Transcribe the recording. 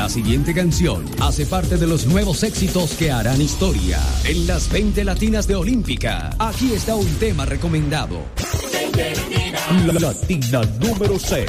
La siguiente canción hace parte de los nuevos éxitos que harán historia en las 20 latinas de Olímpica. Aquí está un tema recomendado. Latina número 6.